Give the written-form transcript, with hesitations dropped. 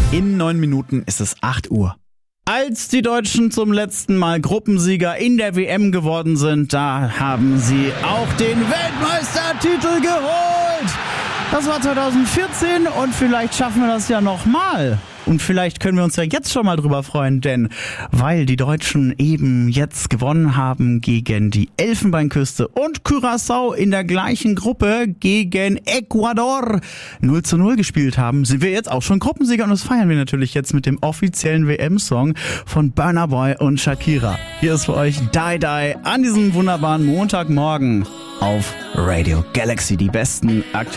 In 9 Minuten ist es 8 Uhr. Als die Deutschen zum letzten Mal Gruppensieger in der WM geworden sind, da haben sie auch den Weltmeistertitel geholt. Das war 2014 und vielleicht schaffen wir das ja nochmal. Und vielleicht können wir uns ja jetzt schon mal drüber freuen, denn weil die Deutschen eben jetzt gewonnen haben gegen die Elfenbeinküste und Curaçao in der gleichen Gruppe gegen Ecuador 0:0 gespielt haben, sind wir jetzt auch schon Gruppensieger und das feiern wir natürlich jetzt mit dem offiziellen WM-Song von Burna Boy und Shakira. Hier ist für euch Die Die an diesem wunderbaren Montagmorgen auf Radio Galaxy, die besten aktuellen